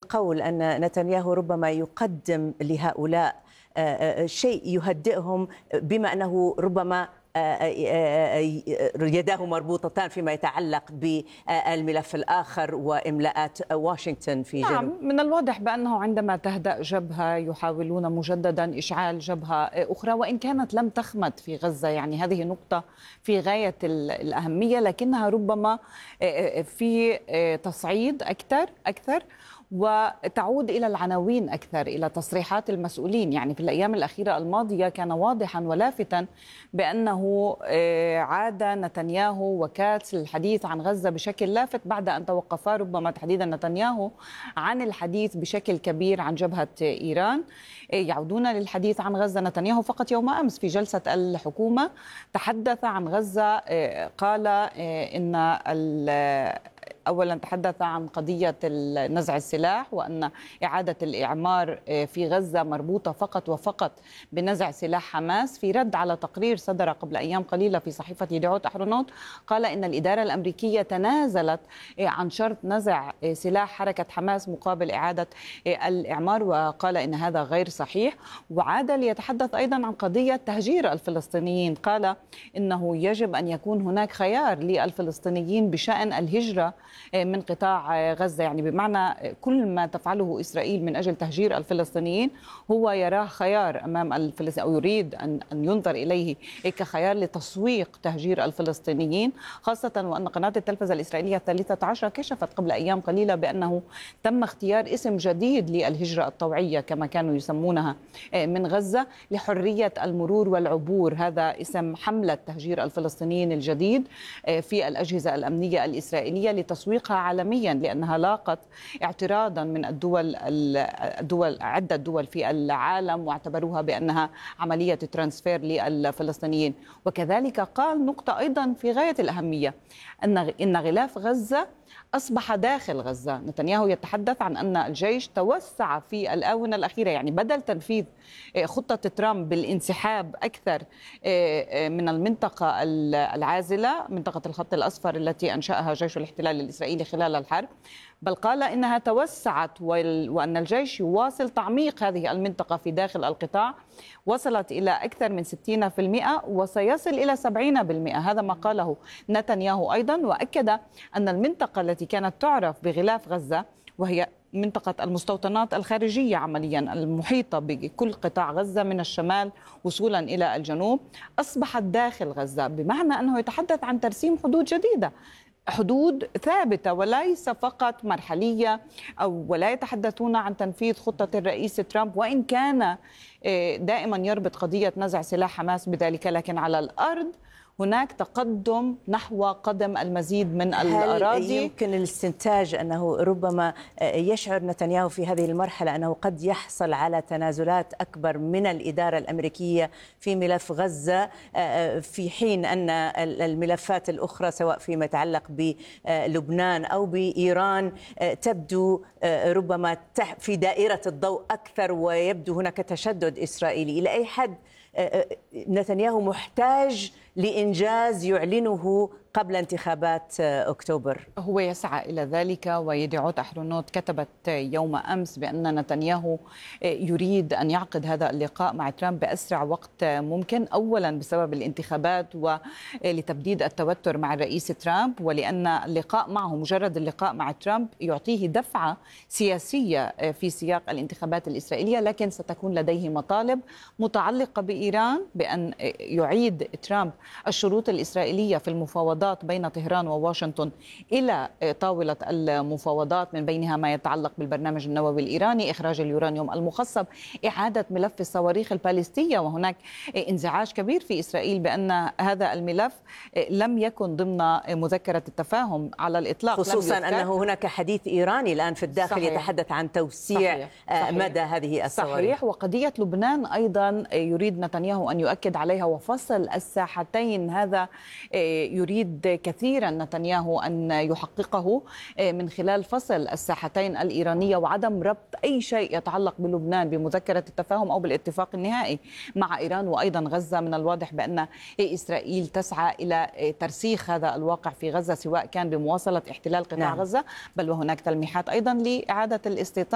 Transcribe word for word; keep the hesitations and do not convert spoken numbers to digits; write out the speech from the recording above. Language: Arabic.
القول أن نتنياهو ربما يقدم لهؤلاء شيء يهدئهم، بما أنه ربما يداه مربوطتان فيما يتعلق بالملف الآخر وإملاءات واشنطن في جنوب. نعم، من الواضح بأنه عندما تهدأ جبهة يحاولون مجددا إشعال جبهة أخرى، وإن كانت لم تخمد في غزة. يعني هذه نقطة في غاية الأهمية، لكنها ربما في تصعيد أكثر أكثر وتعود إلى العناوين أكثر، إلى تصريحات المسؤولين. يعني في الأيام الأخيرة الماضية كان واضحا ولافتا بأنه عاد نتنياهو وكاتس للحديث عن غزة بشكل لافت بعد أن توقفا ربما تحديدا نتنياهو عن الحديث بشكل كبير عن جبهة إيران. يعودون للحديث عن غزة. نتنياهو فقط يوم أمس في جلسة الحكومة تحدث عن غزة، قال إن أولا تحدث عن قضية نزع السلاح، وأن إعادة الإعمار في غزة مربوطة فقط وفقط بنزع سلاح حماس، في رد على تقرير صدر قبل أيام قليلة في صحيفة يدعوت أحرنوت. قال إن الإدارة الأمريكية تنازلت عن شرط نزع سلاح حركة حماس مقابل إعادة الإعمار، وقال إن هذا غير صحيح. وعاد ليتحدث أيضا عن قضية تهجير الفلسطينيين. قال إنه يجب أن يكون هناك خيار للفلسطينيين بشأن الهجرة من قطاع غزة. يعني بمعنى كل ما تفعله إسرائيل من أجل تهجير الفلسطينيين هو يراه خيار أمام الفلسطينيين، أو يريد أن أن ينظر إليه كخيار لتسويق تهجير الفلسطينيين، خاصة وأن قناة التلفزة الإسرائيلية الثالثة عشر كشفت قبل أيام قليلة بأنه تم اختيار اسم جديد للهجرة الطوعية كما كانوا يسمونها من غزة، لحرية المرور والعبور. هذا اسم حملة تهجير الفلسطينيين الجديد في الأجهزة الأمنية الإسرائيلية لتسويقها عالميا، لأنها لاقت اعتراضا من الدول الدول عدة دول في العالم، واعتبروها بأنها عملية ترانسفير للفلسطينيين. وكذلك قال نقطة أيضا في غاية الأهمية، أن إن غلاف غزة أصبح داخل غزة. نتنياهو يتحدث عن أن الجيش توسع في الآونة الأخيرة، يعني بدل تنفيذ خطة ترامب بالانسحاب أكثر من المنطقة العازلة، منطقة الخط الأصفر التي أنشأها جيش الاحتلال الإسرائيلي خلال الحرب، بل قال إنها توسعت وأن الجيش يواصل تعميق هذه المنطقة في داخل القطاع، وصلت إلى أكثر من ستين بالمئة وسيصل إلى سبعين بالمئة. هذا ما قاله نتنياهو أيضا. وأكد أن المنطقة التي كانت تعرف بغلاف غزة، وهي منطقة المستوطنات الخارجية عمليا المحيطة بكل قطاع غزة من الشمال وصولا إلى الجنوب، أصبحت داخل غزة، بمعنى أنه يتحدث عن ترسيم حدود جديدة، حدود ثابتة وليس فقط مرحلية، أو ولا يتحدثون عن تنفيذ خطة الرئيس ترامب، وإن كان دائما يربط قضية نزع سلاح حماس بذلك، لكن على الأرض هناك تقدم نحو قدم المزيد من الأراضي. هل يمكن الاستنتاج أنه ربما يشعر نتنياهو في هذه المرحلة أنه قد يحصل على تنازلات أكبر من الإدارة الأمريكية في ملف غزة، في حين أن الملفات الأخرى سواء فيما يتعلق بلبنان أو بإيران تبدو ربما في دائرة الضوء أكثر، ويبدو هناك تشدد إسرائيلي؟ إلى أي حد نتنياهو محتاج لإنجاز يعلنه قبل انتخابات أكتوبر؟ هو يسعى إلى ذلك. ويدعوت أحرنوت كتبت يوم أمس بأن نتنياهو يريد أن يعقد هذا اللقاء مع ترامب بأسرع وقت ممكن، أولا بسبب الانتخابات ولتبديد التوتر مع الرئيس ترامب، ولأن اللقاء معه، مجرد اللقاء مع ترامب، يعطيه دفعة سياسية في سياق الانتخابات الإسرائيلية. لكن ستكون لديه مطالب متعلقة بإيران، بأن يعيد ترامب الشروط الإسرائيلية في المفاوضات بين طهران وواشنطن إلى طاولة المفاوضات، من بينها ما يتعلق بالبرنامج النووي الإيراني، إخراج اليورانيوم المخصب، إعادة ملف الصواريخ الباليستية. وهناك انزعاج كبير في إسرائيل بأن هذا الملف لم يكن ضمن مذكرة التفاهم على الإطلاق، خصوصا أنه هناك حديث إيراني الآن في الداخل. صحيح. يتحدث عن توسيع صحيح. صحيح. مدى هذه الصواريخ. صحيح. وقضية لبنان أيضا يريد نتنياهو أن يؤكد عليها، وفصل الساحتين هذا يريد كثيرا نتنياهو أن يحققه من خلال فصل الساحتين الإيرانية، وعدم ربط أي شيء يتعلق بلبنان بمذكرة التفاهم أو بالاتفاق النهائي مع إيران. وأيضا غزة، من الواضح بأن إسرائيل تسعى إلى ترسيخ هذا الواقع في غزة، سواء كان بمواصلة احتلال قطاع نعم. غزة، بل وهناك تلميحات أيضا لإعادة الاستيطان